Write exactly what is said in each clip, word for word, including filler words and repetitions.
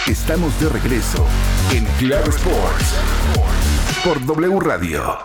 Estamos de regreso en Claro Sports por W Radio.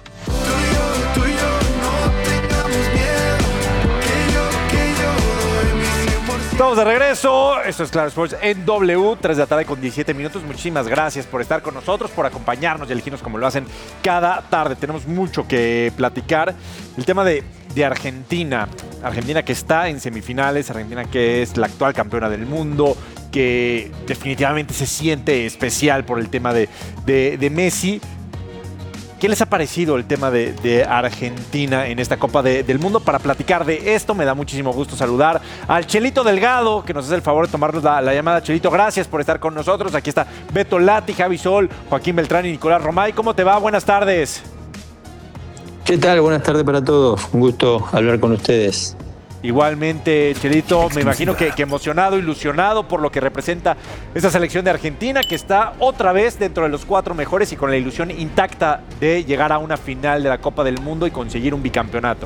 Estamos de regreso, esto es Claro Sports en W, tres de la tarde con diecisiete minutos. Muchísimas gracias por estar con nosotros, por acompañarnos y elegirnos como lo hacen cada tarde. Tenemos mucho que platicar. El tema de, de Argentina, Argentina que está en semifinales, Argentina que es la actual campeona del mundo, que definitivamente se siente especial por el tema de, de, de Messi. ¿Qué les ha parecido el tema de, de Argentina en esta Copa de, del Mundo? Para platicar de esto, me da muchísimo gusto saludar al Chelito Delgado, que nos hace el favor de tomarnos la, la llamada. Chelito, gracias por estar con nosotros. Aquí está Beto Lati, Javi Sol, Joaquín Beltrán y Nicolás Romay. ¿Cómo te va? Buenas tardes. ¿Qué tal? Buenas tardes para todos. Un gusto hablar con ustedes. Igualmente, Chelito, me imagino que, que emocionado, ilusionado por lo que representa esta selección de Argentina, que está otra vez dentro de los cuatro mejores y con la ilusión intacta de llegar a una final de la Copa del Mundo y conseguir un bicampeonato.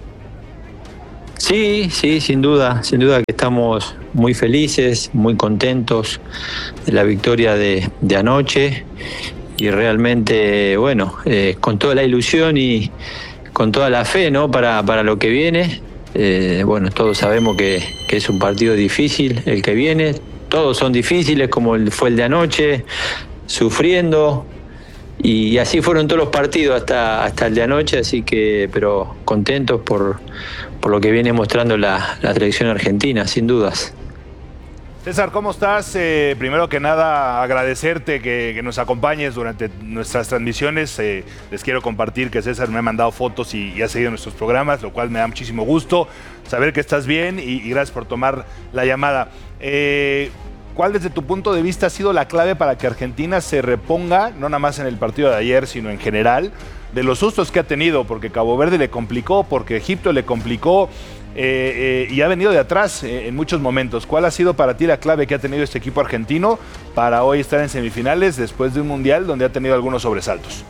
Sí, sí, sin duda, sin duda que estamos muy felices, muy contentos de la victoria de, de anoche y realmente, bueno, eh, con toda la ilusión y con toda la fe, ¿no? para, para lo que viene. Eh, bueno, todos sabemos que, que es un partido difícil el que viene, todos son difíciles como el, fue el de anoche, sufriendo y, y así fueron todos los partidos hasta, hasta el de anoche, así que pero contentos por, por lo que viene mostrando la, la selección argentina, sin dudas. César, ¿cómo estás? Eh, primero que nada, agradecerte que, que nos acompañes durante nuestras transmisiones. Eh, les quiero compartir que César me ha mandado fotos y, y ha seguido nuestros programas, lo cual me da muchísimo gusto saber que estás bien y, y gracias por tomar la llamada. Eh, ¿Cuál desde tu punto de vista ha sido la clave para que Argentina se reponga, no nada más en el partido de ayer, sino en general, de los sustos que ha tenido? Porque Cabo Verde le complicó, porque Egipto le complicó, Eh, eh, y ha venido de atrás eh, en muchos momentos. ¿Cuál ha sido para ti la clave que ha tenido este equipo argentino para hoy estar en semifinales después de un mundial donde ha tenido algunos sobresaltos?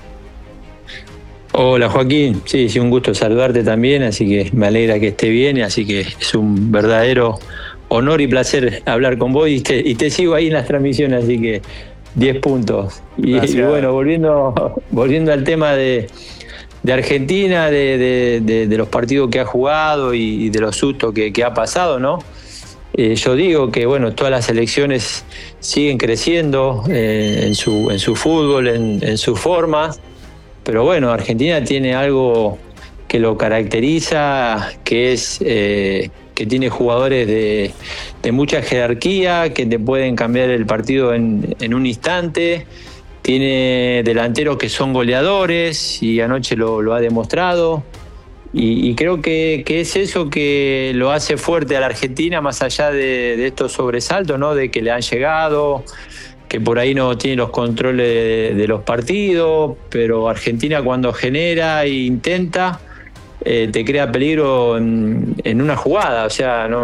Hola Joaquín, sí, sí, un gusto saludarte también, así que me alegra que esté bien, así que es un verdadero honor y placer hablar con vos y te, y te sigo ahí en las transmisiones, así que diez puntos. Y, y bueno, volviendo, volviendo al tema de de Argentina, de, de, de, de los partidos que ha jugado y, y de los sustos que, que ha pasado, ¿no? Eh, yo digo que, bueno, todas las selecciones siguen creciendo eh, en, su, en su fútbol, en, en su forma, pero bueno, Argentina tiene algo que lo caracteriza, que es eh, que tiene jugadores de, de mucha jerarquía, que te pueden cambiar el partido en, en un instante. Tiene delanteros que son goleadores y anoche lo, lo ha demostrado y, y creo que, que es eso que lo hace fuerte a la Argentina, más allá de, de estos sobresaltos, ¿no? De que le han llegado, que por ahí no tiene los controles de, de los partidos, pero Argentina cuando genera e intenta eh, te crea peligro en, en una jugada, o sea, no,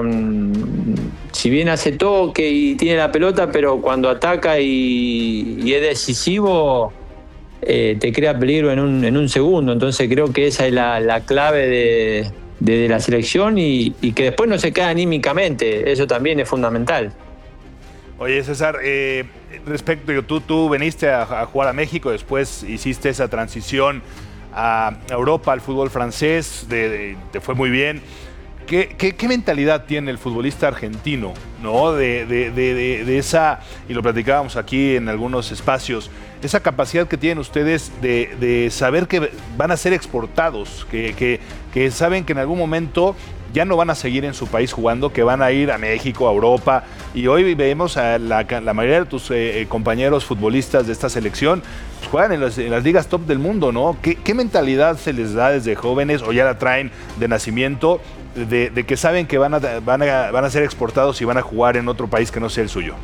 si bien hace toque y tiene la pelota, pero cuando ataca y, y es decisivo, eh, te crea peligro en un, en un segundo. Entonces creo que esa es la, la clave de, de, de la selección y, y que después no se queda anímicamente, eso también es fundamental. Oye César, eh, respecto, tú, tú veniste a, a jugar a México, después hiciste esa transición a Europa, al fútbol francés, de, de, te fue muy bien. ¿Qué, qué, ¿Qué mentalidad tiene el futbolista argentino, ¿no? De, de, de, de, de esa, y lo platicábamos aquí en algunos espacios, esa capacidad que tienen ustedes de, de saber que van a ser exportados, que, que, que saben que en algún momento ya no van a seguir en su país jugando, que van a ir a México, a Europa, y hoy vemos a la, la mayoría de tus eh, compañeros futbolistas de esta selección, pues juegan en las, en las ligas top del mundo, ¿no? ¿Qué, ¿Qué mentalidad se les da desde jóvenes o ya la traen de nacimiento? De, de que saben que van a, van, a, van a ser exportados y van a jugar en otro país que no sea el suyo.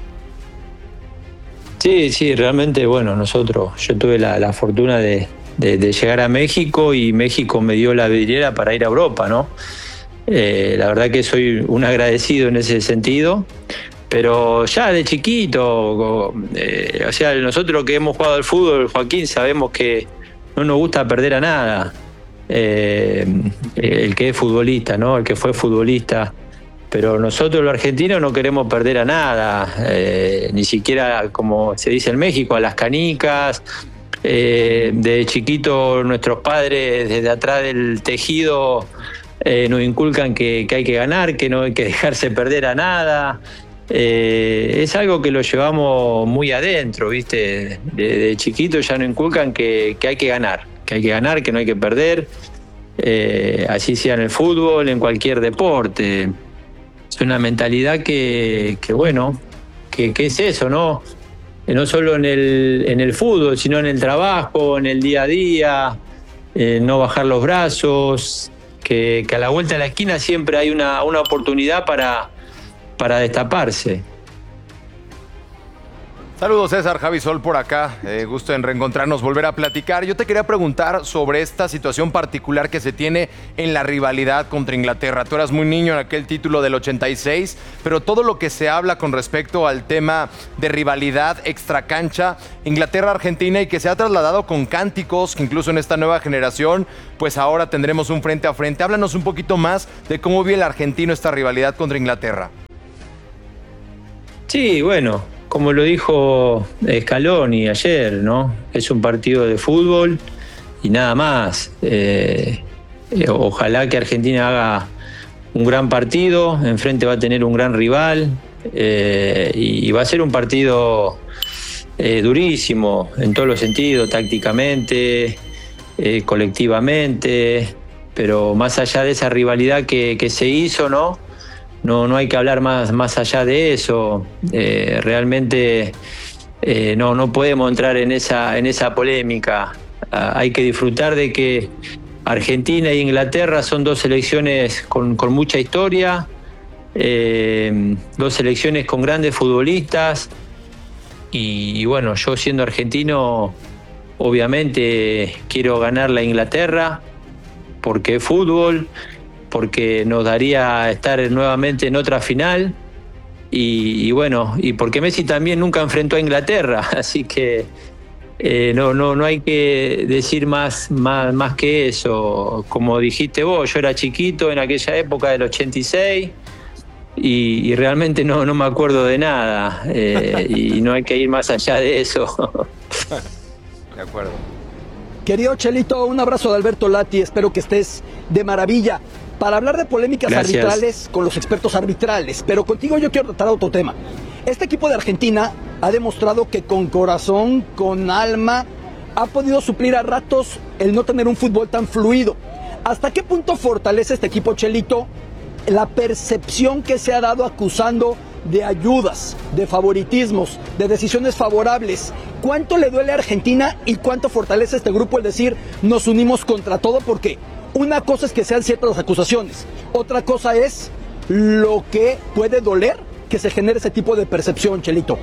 Sí, sí, realmente, bueno, nosotros, yo tuve la, la fortuna de, de, de llegar a México y México me dio la vidriera para ir a Europa, ¿no? Eh, la verdad que soy un agradecido en ese sentido, pero ya de chiquito, eh, o sea, nosotros que hemos jugado al fútbol, Joaquín, sabemos que no nos gusta perder a nada. Eh, el que es futbolista, ¿no? El que fue futbolista pero nosotros los argentinos no queremos perder a nada, eh, ni siquiera, como se dice en México, a las canicas. Eh, de chiquito nuestros padres desde atrás del tejido eh, nos inculcan que, que hay que ganar, que no hay que dejarse perder a nada. Eh, es algo que lo llevamos muy adentro, ¿viste? De, de chiquito ya nos inculcan que, que hay que ganar, que hay que ganar, que no hay que perder, eh, así sea en el fútbol, en cualquier deporte. Es una mentalidad que, que bueno, que, que es eso, ¿no? No solo en el, en el fútbol, sino en el trabajo, en el día a día, eh, no bajar los brazos, que, que a la vuelta de la esquina siempre hay una, una oportunidad para, para destaparse. Saludos, César, Javi Sol por acá, eh, gusto en reencontrarnos, volver a platicar. Yo te quería preguntar sobre esta situación particular que se tiene en la rivalidad contra Inglaterra. Tú eras muy niño en aquel título del ochenta y seis, pero todo lo que se habla con respecto al tema de rivalidad extracancha, Inglaterra-Argentina, y que se ha trasladado con cánticos, que incluso en esta nueva generación, pues ahora tendremos un frente a frente. Háblanos un poquito más de cómo vive el argentino esta rivalidad contra Inglaterra. Sí, bueno, como lo dijo Scaloni ayer, ¿no? Es un partido de fútbol y nada más. Eh, eh, ojalá que Argentina haga un gran partido, enfrente va a tener un gran rival, eh, y va a ser un partido eh, durísimo en todos los sentidos, tácticamente, eh, colectivamente, pero más allá de esa rivalidad que, que se hizo, ¿no? No, no hay que hablar más, más allá de eso. Eh, realmente eh, no, no podemos entrar en esa, en esa polémica. Ah, hay que disfrutar de que Argentina e Inglaterra son dos selecciones con, con mucha historia, eh, dos selecciones con grandes futbolistas. Y, y bueno, yo siendo argentino, obviamente quiero ganar la Inglaterra, porque es fútbol, porque nos daría estar nuevamente en otra final y, y bueno, y porque Messi también nunca enfrentó a Inglaterra, así que eh, no, no, no hay que decir más, más, más que eso. Como dijiste vos, yo era chiquito en aquella época del ochenta y seis y, y realmente no, no me acuerdo de nada, eh, y no hay que ir más allá de eso. De acuerdo. Querido Chelito, un abrazo de Alberto Lati, espero que estés de maravilla. Para hablar de polémicas Gracias. arbitrales con los expertos arbitrales, pero contigo yo quiero tratar otro tema. Este equipo de Argentina ha demostrado que con corazón, con alma, ha podido suplir a ratos el no tener un fútbol tan fluido. ¿Hasta qué punto fortalece este equipo, Chelito, la percepción que se ha dado acusando de ayudas, de favoritismos, de decisiones favorables? ¿Cuánto le duele a Argentina y cuánto fortalece este grupo el decir nos unimos contra todo? Porque una cosa es que sean ciertas las acusaciones, otra cosa es lo que puede doler que se genere ese tipo de percepción, Chelito.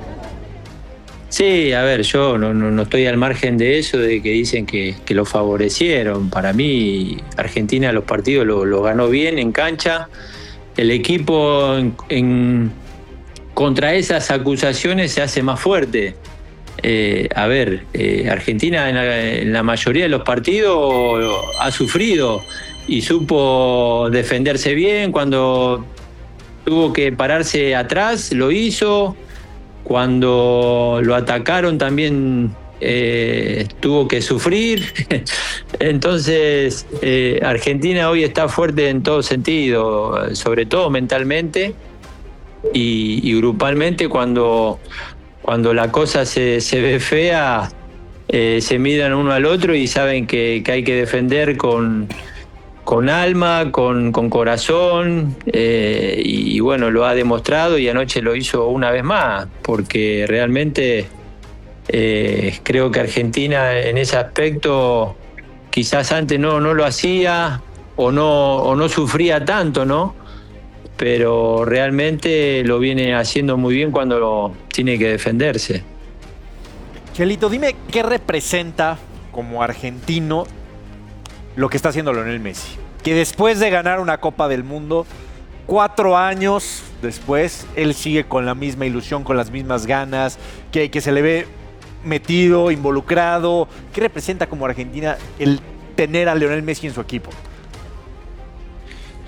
Sí, a ver, yo no, no, no estoy al margen de eso, de que dicen que, que lo favorecieron. Para mí, Argentina los partidos lo, lo ganó bien en cancha. El equipo en, en, contra esas acusaciones se hace más fuerte. Eh, a ver, eh, Argentina en la, en la mayoría de los partidos ha sufrido y supo defenderse bien. Cuando tuvo que pararse atrás, lo hizo. Cuando lo atacaron también eh, tuvo que sufrir. Entonces, eh, Argentina hoy está fuerte en todo sentido, sobre todo mentalmente y, y grupalmente. Cuando, cuando la cosa se, se ve fea, eh, se miran uno al otro y saben que, que hay que defender con, con alma, con, con corazón, eh, y, y bueno, lo ha demostrado y anoche lo hizo una vez más, porque realmente eh, creo que Argentina en ese aspecto quizás antes no, no lo hacía o no, o no sufría tanto, ¿no? Pero realmente lo viene haciendo muy bien cuando lo tiene que defenderse. Chelito, dime qué representa como argentino lo que está haciendo Lionel Messi. Que después de ganar una Copa del Mundo, cuatro años después, él sigue con la misma ilusión, con las mismas ganas, que, que se le ve metido, involucrado. ¿Qué representa como Argentina el tener a Lionel Messi en su equipo?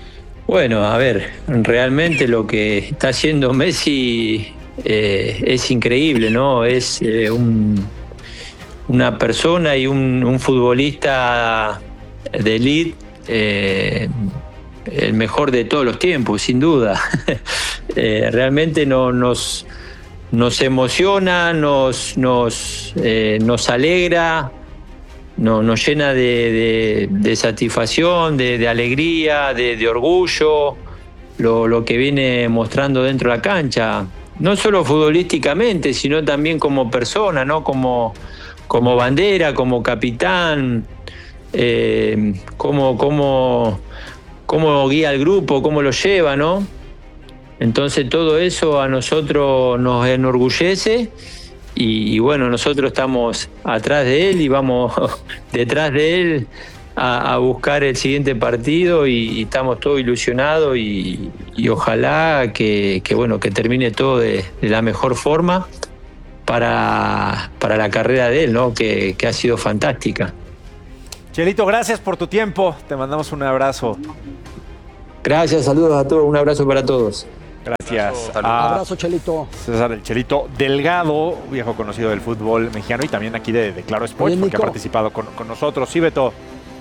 Bueno, a ver, realmente lo que está haciendo Messi eh, es increíble, ¿no? Es eh, un, una persona y un, un futbolista de elite, eh, el mejor de todos los tiempos, sin duda. eh, realmente no, nos, nos emociona, nos, nos, eh, nos alegra, no, nos llena de, de, de satisfacción, de, de alegría, de, de orgullo, lo, lo que viene mostrando dentro de la cancha. No solo futbolísticamente, sino también como persona, ¿no? Como, como bandera, como capitán, eh, como, como, cómo guía al grupo, cómo lo lleva, ¿no? Entonces todo eso a nosotros nos enorgullece y, y bueno, nosotros estamos atrás de él y vamos detrás de él a, a buscar el siguiente partido y, y estamos todos ilusionados y, y ojalá que, que, bueno, que termine todo de, de la mejor forma para, para la carrera de él, ¿no? Que, que ha sido fantástica. Chelito, gracias por tu tiempo. Te mandamos un abrazo. Gracias, saludos a todos, un abrazo para todos. Gracias. Un a abrazo, Chelito. César el Chelito Delgado, viejo conocido del fútbol mexicano y también aquí de, de Claro Sports, Oye, porque Nico, ha participado con, con nosotros. Sí, Beto.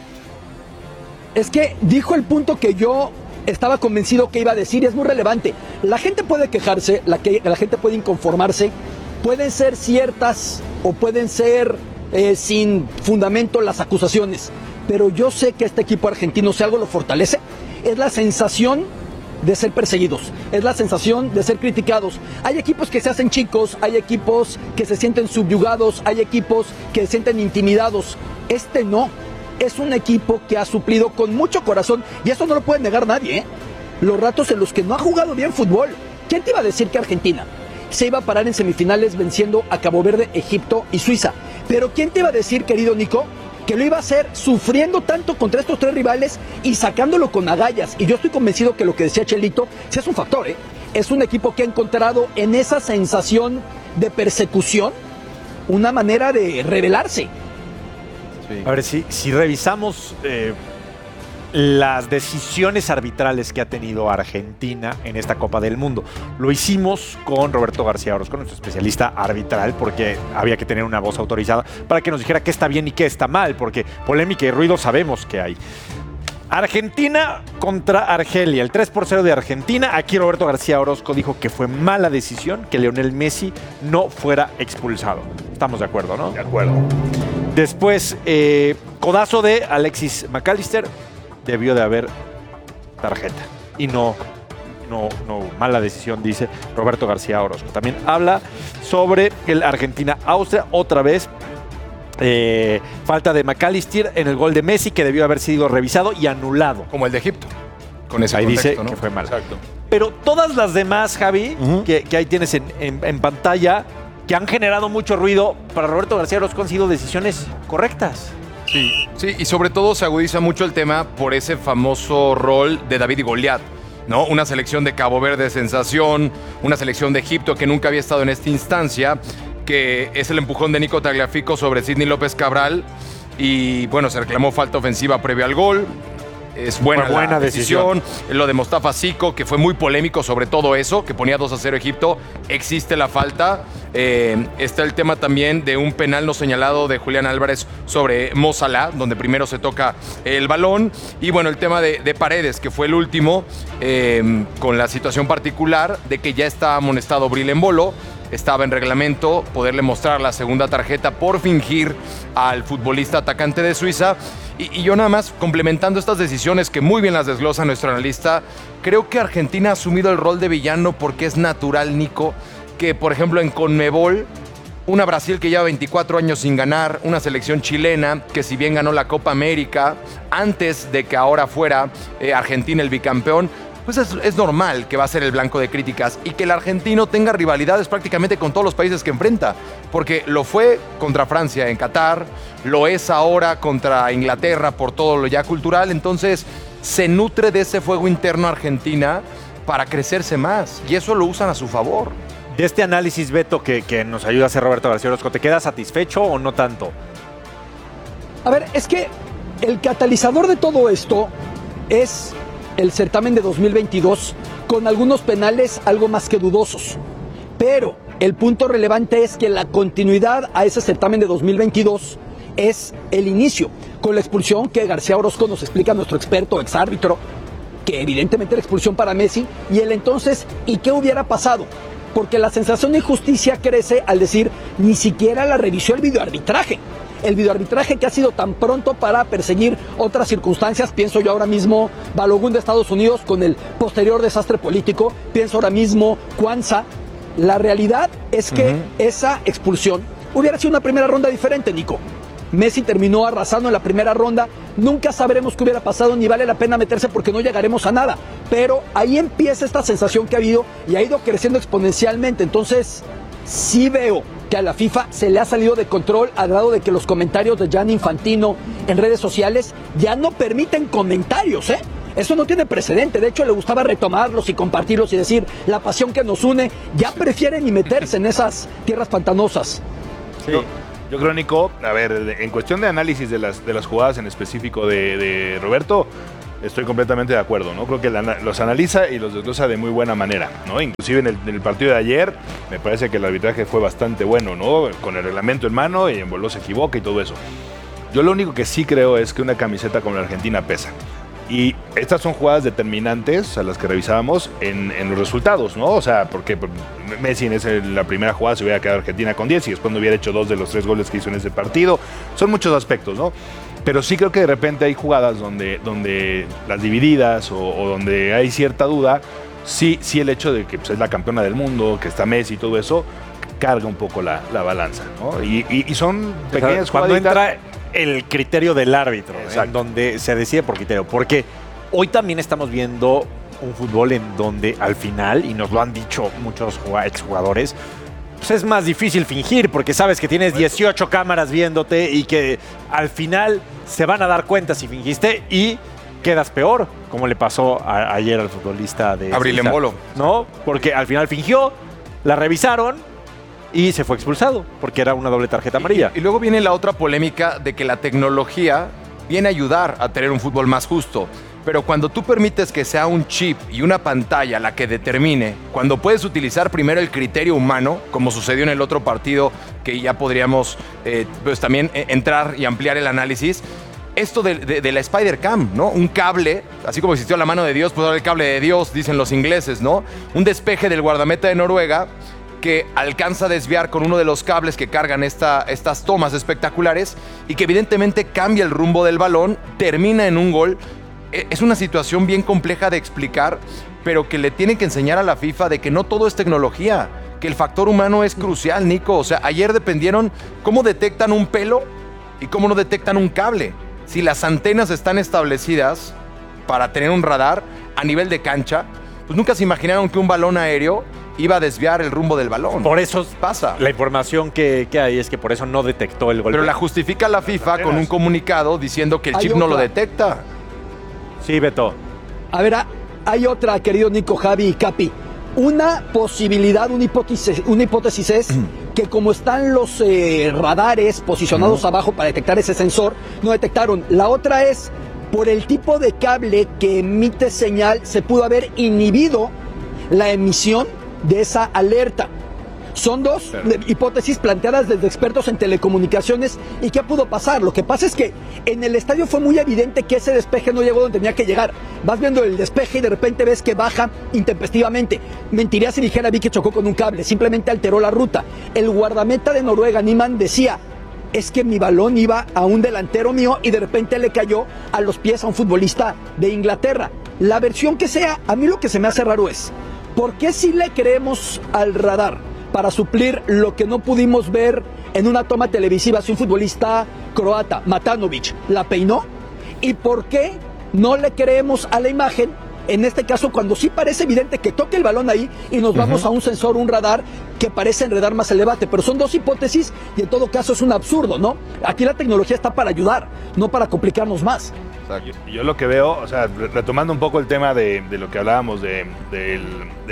Es que dijo el punto que yo estaba convencido que iba a decir y es muy relevante. La gente puede quejarse, la, que, la gente puede inconformarse, pueden ser ciertas o pueden ser eh, sin fundamento las acusaciones, pero yo sé que este equipo argentino, si algo lo fortalece, es la sensación de ser perseguidos, es la sensación de ser criticados. Hay equipos que se hacen chicos, hay equipos que se sienten subyugados, hay equipos que se sienten intimidados. Este no, es un equipo que ha suplido con mucho corazón y eso no lo puede negar nadie, ¿eh? Los ratos en los que no ha jugado bien fútbol. ¿Quién te iba a decir que Argentina se iba a parar en semifinales venciendo a Cabo Verde, Egipto y Suiza? Pero ¿quién te iba a decir, querido Nico, que lo iba a hacer sufriendo tanto contra estos tres rivales y sacándolo con agallas? Y yo estoy convencido que lo que decía Chelito sí es un factor, ¿eh? Es un equipo que ha encontrado en esa sensación de persecución una manera de rebelarse. Sí. A ver, si, si revisamos eh, las decisiones arbitrales que ha tenido Argentina en esta Copa del Mundo. Lo hicimos con Roberto García Orozco, nuestro especialista arbitral, porque había que tener una voz autorizada para que nos dijera qué está bien y qué está mal, porque polémica y ruido sabemos que hay. Argentina contra Argelia, el tres por cero de Argentina. Aquí Roberto García Orozco dijo que fue mala decisión que Lionel Messi no fuera expulsado. Estamos de acuerdo, ¿no? De acuerdo. Después, eh, codazo de Alexis McAllister. Debió de haber tarjeta. Y no, no, no, mala decisión, dice Roberto García Orozco. También habla sobre el Argentina-Austria, otra vez. Eh, falta de McAllister en el gol de Messi, que debió haber sido revisado y anulado. Como el de Egipto. Con ese ahí contexto, dice, ¿no? que fue mal. Exacto. Pero todas las demás, Javi, Uh-huh. que, que ahí tienes en, en, en pantalla, que han generado mucho ruido, para Roberto García Orozco han sido decisiones correctas. Sí, sí, y sobre todo se agudiza mucho el tema por ese famoso rol de David y Goliat, ¿no? Una selección de Cabo Verde de sensación, una selección de Egipto que nunca había estado en esta instancia, que es el empujón de Nico Tagliafico sobre Sidney López Cabral, y bueno, se reclamó falta ofensiva previa al gol. Es buena, Fue buena la decisión. decisión. Lo de Mostafa Zico, que fue muy polémico sobre todo eso, que ponía dos a cero Egipto. Existe la falta. Eh, está el tema también de un penal no señalado de Julián Álvarez sobre Mo Salah, donde primero se toca el balón. Y bueno, el tema de, de Paredes, que fue el último, eh, con la situación particular de que ya está amonestado Bril Embolo. Estaba en reglamento poderle mostrar la segunda tarjeta por fingir al futbolista atacante de Suiza. Y, y yo nada más, complementando estas decisiones que muy bien las desglosa nuestro analista, creo que Argentina ha asumido el rol de villano porque es natural, Nico, que por ejemplo en Conmebol, una Brasil que lleva veinticuatro años sin ganar, una selección chilena que si bien ganó la Copa América, antes de que ahora fuera eh, Argentina el bicampeón, pues es, es normal que va a ser el blanco de críticas y que el argentino tenga rivalidades prácticamente con todos los países que enfrenta, porque lo fue contra Francia en Qatar, lo es ahora contra Inglaterra por todo lo ya cultural, entonces se nutre de ese fuego interno Argentina para crecerse más y eso lo usan a su favor. De este análisis, Beto, que, que nos ayuda a hacer Roberto García Orozco, ¿te quedas satisfecho o no tanto? A ver, es que el catalizador de todo esto es el certamen de dos mil veintidós con algunos penales algo más que dudosos. Pero el punto relevante es que la continuidad a ese certamen de dos mil veintidós es el inicio, con la expulsión que García Orozco nos explica, nuestro experto, exárbitro, que evidentemente era expulsión para Messi, y el entonces, ¿y qué hubiera pasado? Porque la sensación de injusticia crece al decir, ni siquiera la revisó el videoarbitraje. El videoarbitraje que ha sido tan pronto para perseguir otras circunstancias, pienso yo ahora mismo Balogun de Estados Unidos con el posterior desastre político, pienso ahora mismo Cuanza. La realidad es que uh-huh. esa expulsión hubiera sido una primera ronda diferente, Nico. Messi terminó arrasando en la primera ronda, nunca sabremos qué hubiera pasado ni vale la pena meterse porque no llegaremos a nada, pero ahí empieza esta sensación que ha habido y ha ido creciendo exponencialmente. Entonces sí veo que a la FIFA se le ha salido de control al grado de que los comentarios de Gianni Infantino en redes sociales ya no permiten comentarios, ¿eh? Eso no tiene precedente, de hecho le gustaba retomarlos y compartirlos y decir la pasión que nos une, ya prefieren ni meterse en esas tierras pantanosas. Sí. Yo, yo creo, Nico, a ver, en cuestión de análisis de las, de las jugadas en específico de, de Roberto, estoy completamente de acuerdo, ¿no? Creo que la, los analiza y los desglosa de muy buena manera, ¿no? Inclusive en el, en el partido de ayer, me parece que el arbitraje fue bastante bueno, ¿no? Con el reglamento en mano y en Boló se equivoca y todo eso. Yo lo único que sí creo es que una camiseta como la Argentina pesa. Y estas son jugadas determinantes a las que revisábamos en, en los resultados, ¿no? O sea, porque Messi en ese, la primera jugada se hubiera quedado Argentina con diez y después no hubiera hecho dos de los tres goles que hizo en ese partido. Son muchos aspectos, ¿no? Pero sí creo que de repente hay jugadas donde, donde las divididas o, o donde hay cierta duda, sí, sí el hecho de que pues, es la campeona del mundo, que está Messi y todo eso, carga un poco la, la balanza, ¿no? Y, y, y son pequeñas cuando jugaditas. Entra el criterio del árbitro, en donde se decide por criterio, porque hoy también estamos viendo un fútbol en donde al final, y nos lo han dicho muchos exjugadores, pues es más difícil fingir porque sabes que tienes dieciocho cámaras viéndote y que al final se van a dar cuenta si fingiste y quedas peor, como le pasó a, ayer al futbolista de Abril Embolo, ¿no? Porque al final fingió, la revisaron y se fue expulsado porque era una doble tarjeta amarilla. Y, y luego viene la otra polémica de que la tecnología viene a ayudar a tener un fútbol más justo. Pero cuando tú permites que sea un chip y una pantalla la que determine, cuando puedes utilizar primero el criterio humano, como sucedió en el otro partido, que ya podríamos eh, pues también entrar y ampliar el análisis, esto de, de, de la Spider-Cam, ¿no? Un cable, así como existió la mano de Dios, pues ahora el cable de Dios, dicen los ingleses, ¿no? Un despeje del guardameta de Noruega que alcanza a desviar con uno de los cables que cargan esta, estas tomas espectaculares y que evidentemente cambia el rumbo del balón, termina en un gol. Es una situación bien compleja de explicar, pero que le tienen que enseñar a la FIFA de que no todo es tecnología, que el factor humano es crucial, Nico. O sea, ayer dependieron cómo detectan un pelo y cómo no detectan un cable. Si las antenas están establecidas para tener un radar a nivel de cancha, pues nunca se imaginaron que un balón aéreo iba a desviar el rumbo del balón. Por eso pasa. La información que, que hay es que por eso no detectó el golpe. Pero la justifica la FIFA con un comunicado diciendo que el chip no lo detecta. Sí, Beto. A ver, hay otra, querido Nico, Javi y Capi. Una posibilidad, una hipótesis, una hipótesis es que como están los eh, radares posicionados uh-huh. abajo para detectar ese sensor, no detectaron. La otra es, por el tipo de cable que emite señal, se pudo haber inhibido la emisión de esa alerta. Son dos Pero. hipótesis planteadas desde expertos en telecomunicaciones. ¿Y qué pudo pasar? Lo que pasa es que en el estadio fue muy evidente que ese despeje no llegó donde tenía que llegar. Vas viendo el despeje y de repente ves que baja intempestivamente. Mentiría si dijera vi que chocó con un cable, simplemente alteró la ruta. El guardameta de Noruega, Niemann, decía: es que mi balón iba a un delantero mío y de repente le cayó a los pies a un futbolista de Inglaterra. La versión que sea, a mí lo que se me hace raro es, ¿por qué si le creemos al radar para suplir lo que no pudimos ver en una toma televisiva si un futbolista croata, Matanovic, la peinó? ¿Y por qué no le creemos a la imagen, en este caso cuando sí parece evidente que toque el balón ahí y nos vamos uh-huh. a un sensor, un radar que parece enredar más el debate? Pero son dos hipótesis y en todo caso es un absurdo, ¿no? Aquí la tecnología está para ayudar, no para complicarnos más. Yo, yo lo que veo, o sea, retomando un poco el tema de, de lo que hablábamos de, del,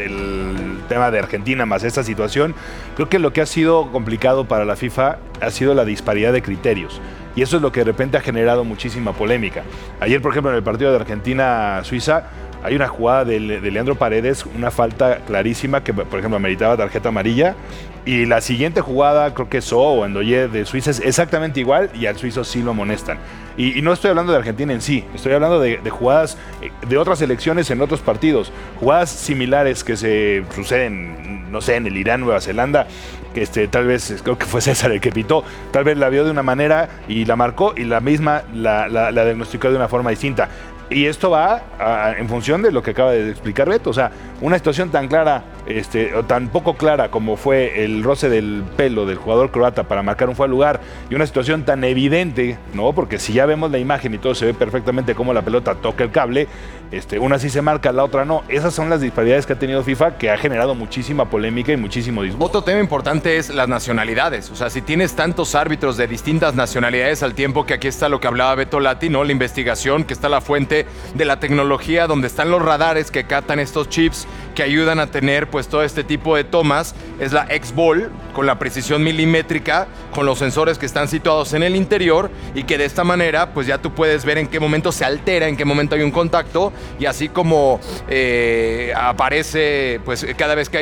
del tema de Argentina más esta situación, creo que lo que ha sido complicado para la FIFA ha sido la disparidad de criterios. Y eso es lo que de repente ha generado muchísima polémica. Ayer, por ejemplo, en el partido de Argentina-Suiza, hay una jugada de, de Leandro Paredes, una falta clarísima que, por ejemplo, ameritaba tarjeta amarilla. Y la siguiente jugada, creo que So o Endoye de Suiza es exactamente igual y al suizo sí lo amonestan. Y, y no estoy hablando de Argentina en sí, estoy hablando de, de jugadas de otras selecciones en otros partidos. Jugadas similares que se suceden, no sé, en el Irán, Nueva Zelanda, que este, tal vez, creo que fue César el que pitó, tal vez la vio de una manera y la marcó y la misma la, la, la diagnosticó de una forma distinta. Y esto va a, en función de lo que acaba de explicar Beto. O sea, una situación tan clara, este, o tan poco clara como fue el roce del pelo del jugador croata para marcar un fuera de lugar, y una situación tan evidente, ¿no? Porque si ya vemos la imagen y todo se ve perfectamente cómo la pelota toca el cable, este, una sí se marca, la otra no. Esas son las disparidades que ha tenido FIFA, que ha generado muchísima polémica y muchísimo disgusto. Otro tema importante es las nacionalidades. O sea, si tienes tantos árbitros de distintas nacionalidades al tiempo, que aquí está lo que hablaba Beto Lati, ¿no? La investigación, que está la fuente de la tecnología, donde están los radares que captan estos chips que ayudan a tener pues todo este tipo de tomas. Es la X-Ball con la precisión milimétrica, con los sensores que están situados en el interior, y que de esta manera pues ya tú puedes ver en qué momento se altera, en qué momento hay un contacto, y así como eh, aparece pues cada vez que hay